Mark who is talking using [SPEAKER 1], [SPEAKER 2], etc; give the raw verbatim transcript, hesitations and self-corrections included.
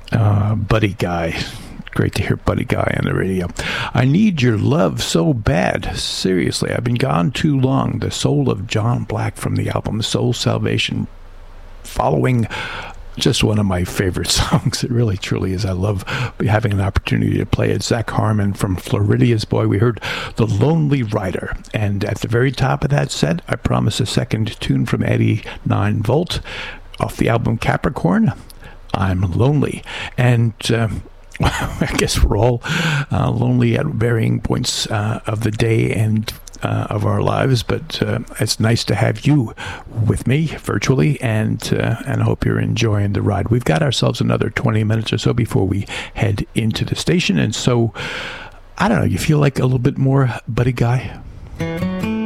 [SPEAKER 1] Uh, Buddy Guy. Great to hear Buddy Guy on the radio. I Need Your Love So Bad. Seriously, I've been gone too long. The Soul of John Black from the album Soul Salvation. Following just one of my favorite songs. It really, truly is. I love having an opportunity to play it. Zach Harmon from Floridia's Boy. We heard The Lonely Rider. And at the very top of that set, I promise a second tune from Eddie nine volt off the album Capricorn. I'm Lonely. And uh, I guess we're all uh, lonely at varying points uh, of the day and uh, of our lives, but uh, it's nice to have you with me virtually, and uh, and I hope you're enjoying the ride. We've got ourselves another twenty minutes or so before we head into the station, and so I don't know, you feel like a little bit more Buddy Guy?